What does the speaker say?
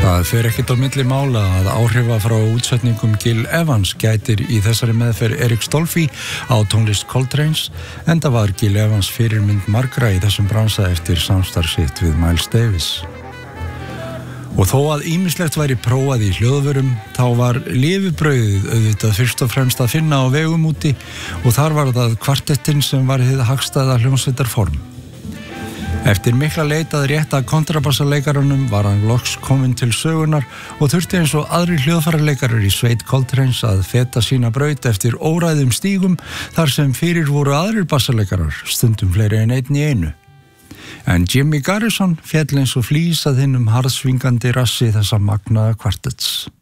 Það fer ekkert á milli mála að áhrifa frá útsetningum Gil Evans gætir í þessari meðferð Eric Stolfi á tónlist Coltrane's, enda var Gil Evans fyrirmynd margra í þessum bransa eftir samstarf sitt við Miles Davis. Og þó að ýmislegt væri prófað í hljóðvörum, þá var lifibrauðið auðvitað fyrst og fremst að finna á vegum úti og þar var það kvartettinn sem var hið hagstæða hljómsveitarform. Eftir mikla leit að rétta kontrabassaleikaranum var hann loks kominn til sögunar og þurfti eins og aðrir hljóðfæraleikarar í sveit Coltrane's að feta sína braut eftir óræðum stígum þar sem fyrir voru aðrir bassaleikarar, stundum fleiri en einn í einu. En Jimmy Garrison féll eins og flís að hinum harðsvingandi rassi þessa magnaða kvartetts.